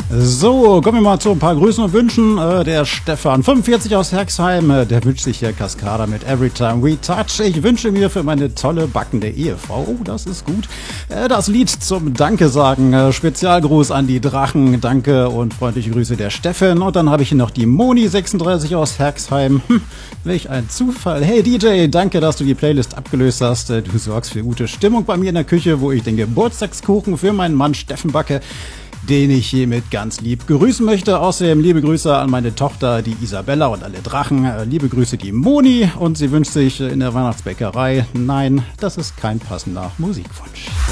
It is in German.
So, kommen wir mal zu ein paar Grüßen und Wünschen. Der Stefan, 45 aus Herxheim, der wünscht sich hier Cascada mit Every Time We Touch. Ich wünsche mir für meine tolle backende Ehefrau, oh, das ist gut, das Lied zum Danke sagen. Spezialgruß an die Drachen, danke und freundliche Grüße der Steffen. Und dann habe ich hier noch die Moni, 36 aus Herxheim. Welch ein Zufall. Hey DJ, danke, dass du die Playlist abgelöst hast. Du sorgst für gute Stimmung bei mir in der Küche, wo ich den Geburtstagskuchen für meinen Mann Steffen backe, den ich hiermit ganz lieb grüßen möchte. Außerdem liebe Grüße an meine Tochter, die Isabella und alle Drachen. Liebe Grüße die Moni und sie wünscht sich in der Weihnachtsbäckerei. Nein, das ist kein passender Musikwunsch.